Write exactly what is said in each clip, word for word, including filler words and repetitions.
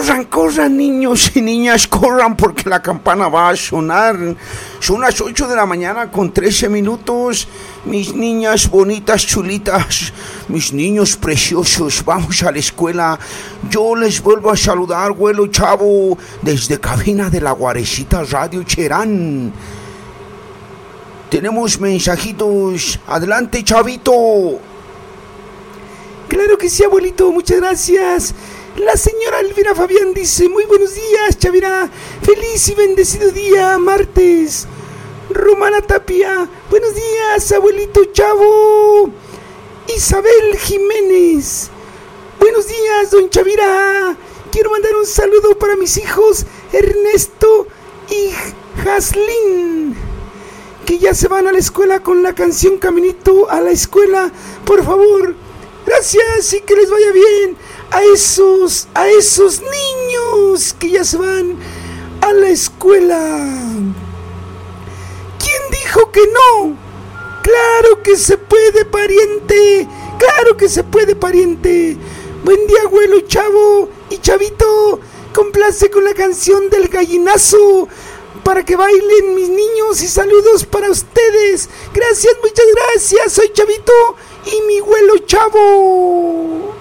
Corran, corran, niños y niñas, corran porque la campana va a sonar. Son las ocho de la mañana con trece minutos. Mis niñas bonitas, chulitas, mis niños preciosos, vamos a la escuela. Yo les vuelvo a saludar, abuelo Chavo, desde cabina de la Guarecita Radio Cherán. Tenemos mensajitos. Adelante, Chavito. Claro que sí, abuelito, muchas gracias. La señora Elvira Fabián dice: muy buenos días, Chavira. Feliz y bendecido día, martes. Romana Tapia: buenos días, abuelito Chavo. Isabel Jiménez: buenos días, don Chavira. Quiero mandar un saludo para mis hijos Ernesto y Jaslín, que ya se van a la escuela con la canción Caminito a la Escuela. Por favor, gracias y que les vaya bien a esos, a esos niños que ya se van a la escuela. ¿Quién dijo que no? Claro que se puede, pariente. Claro que se puede, pariente. Buen día, abuelo Chavo y Chavito. Complace con la canción del gallinazo para que bailen mis niños y saludos para ustedes. Gracias, muchas gracias. Soy Chavito y mi abuelo Chavo.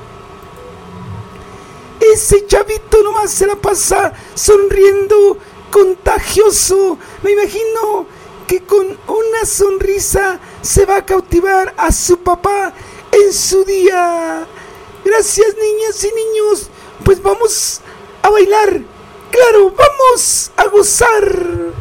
Ese Chavito nomás se la pasa sonriendo, contagioso. Me imagino que con una sonrisa se va a cautivar a su papá en su día. Gracias, niñas y niños. Pues vamos a bailar. Claro, vamos a gozar.